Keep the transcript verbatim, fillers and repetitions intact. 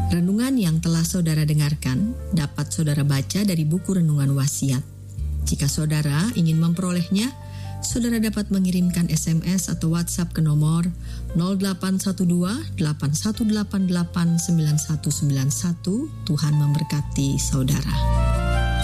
Renungan yang telah saudara dengarkan dapat saudara baca dari buku Renungan Wasiat. Jika saudara ingin memperolehnya, saudara dapat mengirimkan S M S atau WhatsApp ke nomor nol delapan satu dua delapan satu delapan delapan sembilan satu sembilan satu. Tuhan memberkati saudara.